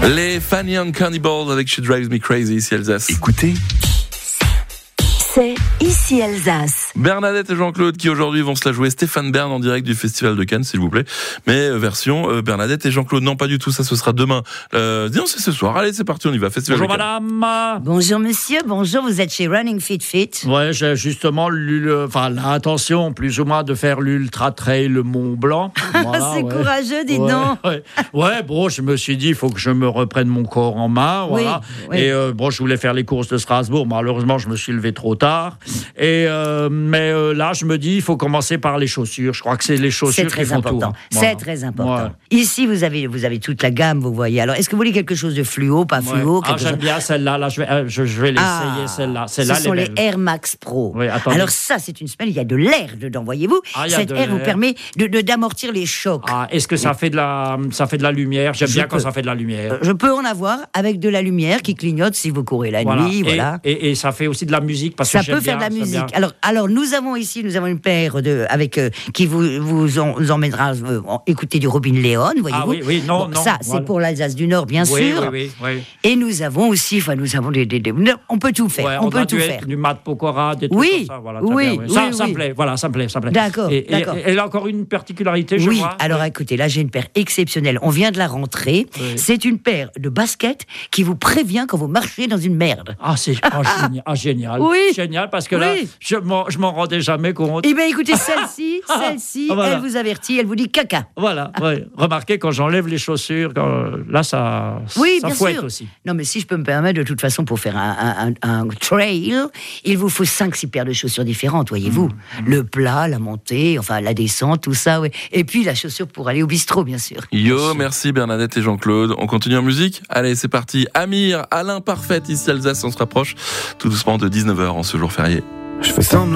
Les Fanny and Cannibals avec She Drives Me Crazy, ici Alsace. Écoutez, c'est ici Alsace. Bernadette et Jean-Claude qui aujourd'hui vont se la jouer Stéphane Bern en direct du Festival de Cannes, s'il vous plaît. Mais version Bernadette et Jean-Claude. Non, pas du tout, ça ce sera demain. Disons c'est ce soir. Allez, c'est parti, on y va. Festival Bonjour de Cannes. madame. Bonjour monsieur, bonjour, vous êtes chez Running Fit Fit. Ouais, j'ai justement l'intention plus ou moins de faire l'Ultra Trail Mont Blanc. Voilà, C'est courageux, dites donc. Ouais, bon, je me suis dit, il faut que je me reprenne mon corps en main. Voilà. Oui. Et je voulais faire les courses de Strasbourg. Malheureusement, je me suis levé trop tard. Et là, je me dis, il faut commencer par les chaussures. Je crois que c'est les chaussures qui font tout. Hein. C'est très important. Ouais. Ici, vous avez toute la gamme, vous voyez. Alors, est-ce que vous voulez quelque chose de fluo, pas fluo? J'aime bien celle-là. Là, je vais l'essayer, celle-là. Ce sont les Air Max Pro. Oui, attendez. Alors ça, c'est une semelle, il y a de l'air dedans, voyez-vous. Cet air vous permet d'amortir les chocs. Est-ce que ça fait de la lumière? J'aime bien quand ça fait de la lumière. Je peux en avoir avec de la lumière qui clignote si vous courez la nuit. Voilà. Et ça fait aussi de la musique parce ça que peut faire de la musique. Alors nous avons une paire qui vous emmènera écouter du Robin Leon, voyez-vous. Oui, non. Ça, c'est pour l'Alsace du Nord, bien sûr. Oui. Et nous avons aussi, on peut tout faire. Ouais, on peut tout faire. Du Mat Pokora, des trucs comme ça. Voilà, ça me plaît. Voilà, ça me plaît. D'accord. Et elle a encore une particularité, je vois. Alors écoutez, là j'ai une paire exceptionnelle. On vient de la rentrer. Oui. C'est une paire de baskets qui vous prévient quand vous marchez dans une merde. Génial. Oui. Génial, parce que là, je m'en rendais jamais compte. Eh bien, écoutez, celle-ci, voilà. Elle vous avertit, elle vous dit caca. Voilà, remarquez, quand j'enlève les chaussures, là, ça fouette sûr. Aussi. Non, mais si je peux me permettre, de toute façon, pour faire un trail, il vous faut 5-6 paires de chaussures différentes, voyez-vous. Le plat, la montée, enfin, la descente, tout ça, oui. Et puis, la chaussure pour aller au bistrot, bien sûr. Merci Bernadette et Jean-Claude. On continue en musique? Allez, c'est parti. Amir, Alain Parfait, ici Alsace, on se rapproche tout doucement de 19h en ce jour férié. je fais semblant